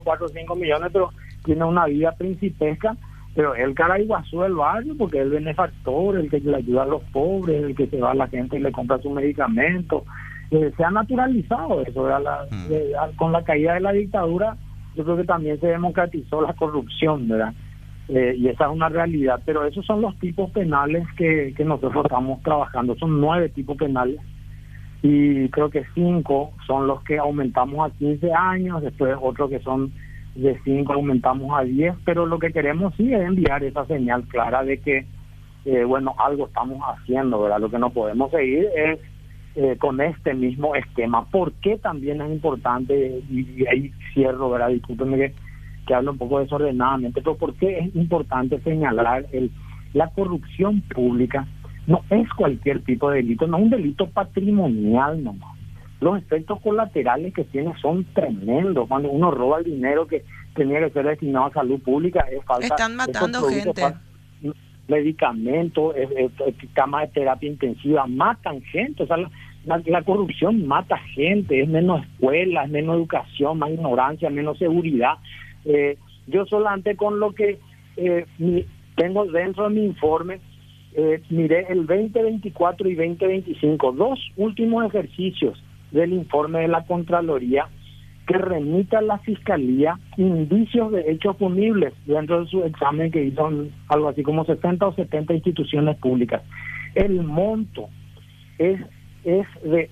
4 o 5 millones, pero tiene una vida principesca. Pero el caraiguazú del barrio, porque es el benefactor, el que le ayuda a los pobres, el que se va a la gente y le compra sus medicamentos. Se ha naturalizado eso, ¿verdad? Con la caída de la dictadura, yo creo que también se democratizó la corrupción, ¿verdad? Y esa es una realidad. Pero esos son los tipos penales que nosotros estamos trabajando. Son 9 tipos penales. Y creo que 5 son los que aumentamos a 15 años, después otros que son de 5 aumentamos a 10, pero lo que queremos sí es enviar esa señal clara de que, bueno, algo estamos haciendo, ¿verdad? Lo que no podemos seguir es con este mismo esquema. ¿Por qué también es importante? Y ahí cierro, ¿verdad? Discúlpenme que hablo un poco desordenadamente, pero ¿por qué es importante señalar la corrupción pública? No es cualquier tipo de delito, no es un delito patrimonial nomás. Los efectos colaterales que tiene son tremendos. Cuando uno roba el dinero que tenía que ser destinado a salud pública, es falta. Están matando gente. Medicamentos, camas de terapia intensiva, matan gente. O sea, la corrupción mata gente, es menos escuelas, menos educación, más ignorancia, menos seguridad. Yo solamente con lo que tengo dentro de mi informe, miré el 2024 y 2025, 2 últimos ejercicios del informe de la Contraloría, que remita a la Fiscalía indicios de hechos punibles dentro de su examen, que hizo algo así como 60 o 70 instituciones públicas. El monto es de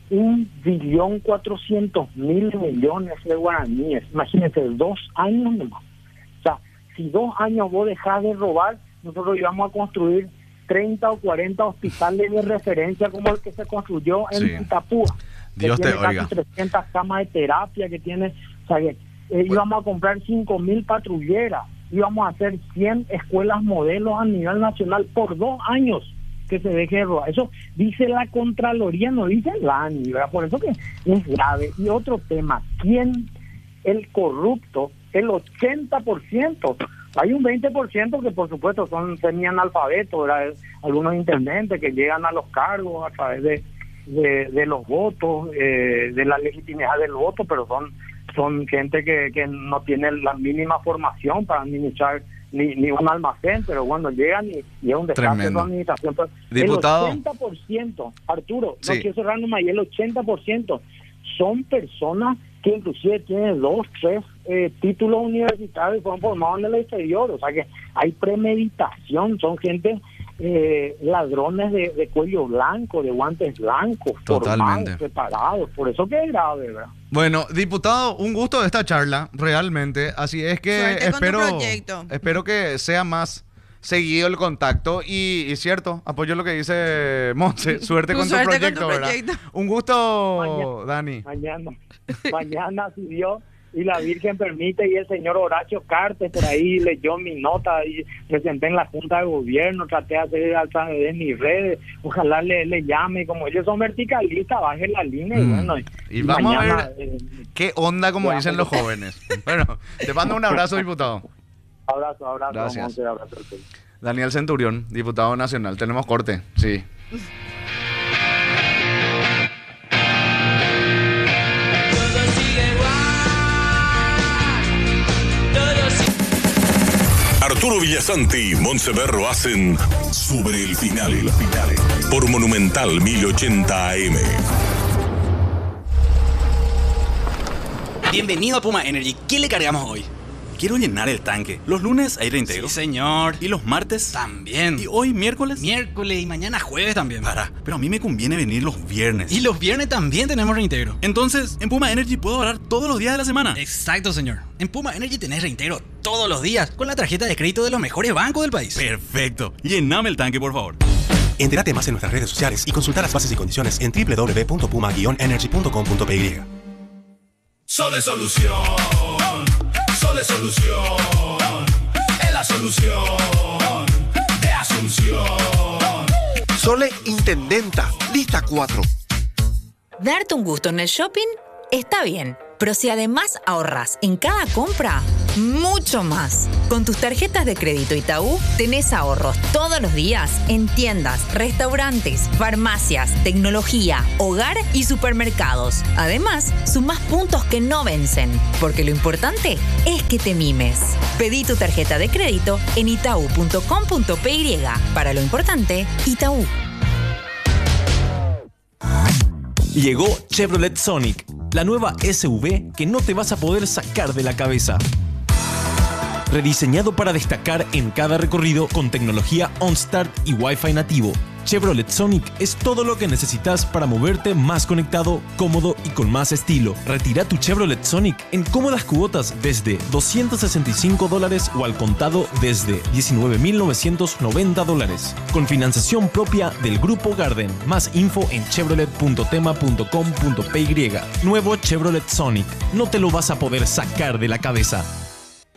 1.400.000.000.000 de guaraníes. Imagínense, 2 años nomás. O sea, si 2 años vos dejás de robar, nosotros íbamos a construir 30 o 40 hospitales de referencia como el que se construyó en Itapúa. Dios te oiga. Casi 300 camas de terapia que tiene. O sea, que, íbamos a comprar 5.000 patrulleras, íbamos a hacer 100 escuelas modelos a nivel nacional por 2 años que se deje de robar. Eso dice la Contraloría, no dice la ANI, ¿verdad? Por eso que es grave. Y otro tema, ¿quién? El corrupto, el 80%. Hay un 20% que por supuesto son semi-analfabetos, ¿verdad? Algunos intendentes que llegan a los cargos a través de los votos, de la legitimidad del voto, pero son gente que no tiene la mínima formación para administrar ni un almacén, pero bueno, llegan y es un desastre de su administración. Pero diputado, el 80%, Arturo, no quiero cerrar nomás, y el 80% son personas que inclusive tienen 2, 3 títulos universitarios y fueron formados en el exterior. O sea que hay premeditación, son gente ladrones de cuello blanco, de guantes blancos, totalmente formados, preparados. Por eso que es grave, ¿verdad? Bueno, diputado, un gusto esta charla, realmente. Así es que espero que sea más seguido el contacto y cierto, apoyo lo que dice Monse, suerte con tu proyecto, ¿verdad? Un gusto, Dani. Mañana, si Dios y la Virgen permite, y el señor Horacio Cartes por ahí leyó mi nota y presenté en la Junta de Gobierno, traté de hacer a través de mis redes, ojalá le llame, como ellos son verticalistas, baje la línea y bueno. Y vamos mañana, a ver qué onda, como dicen los jóvenes. Bueno, te mando un abrazo, diputado. Abrazo. Gracias. Monte, abrazo. Daniel Centurión, diputado nacional. Tenemos corte, sí. Arturo Villasanti y Montse Berro hacen Sobre el Final por Monumental 1080 AM. Bienvenido a Puma Energy. ¿Qué le cargamos hoy? Quiero llenar el tanque. Los lunes hay reintegro. Sí, señor. Y los martes también. Y hoy miércoles. Y mañana jueves también. Pero a mí me conviene venir los viernes. Y los viernes también tenemos reintegro. Entonces, en Puma Energy puedo ahorrar todos los días de la semana. Exacto, señor. En Puma Energy tenés reintegro todos los días con la tarjeta de crédito de los mejores bancos del país. Perfecto. Llename el tanque, por favor. Entérate más en nuestras redes sociales y consulta las bases y condiciones en www.puma-energy.com.py. Sole Solución. Sole Solución. Es la solución de Asunción. Sole Intendenta, lista 4. Darte un gusto en el shopping está bien, Pero si además ahorras en cada compra, mucho más. Con tus tarjetas de crédito Itaú, tenés ahorros todos los días en tiendas, restaurantes, farmacias, tecnología, hogar y supermercados. Además, sumás puntos que no vencen, porque lo importante es que te mimes. Pedí tu tarjeta de crédito en itau.com.py. Para lo importante, Itaú. Llegó Chevrolet Sonic, la nueva SUV que no te vas a poder sacar de la cabeza. Rediseñado para destacar en cada recorrido con tecnología OnStart y Wi-Fi nativo, Chevrolet Sonic es todo lo que necesitas para moverte más conectado, cómodo y con más estilo. Retira tu Chevrolet Sonic en cómodas cuotas desde $265 o al contado desde $19,990. Con financiación propia del Grupo Garden. Más info en chevrolet.tema.com.py. Nuevo Chevrolet Sonic. No te lo vas a poder sacar de la cabeza.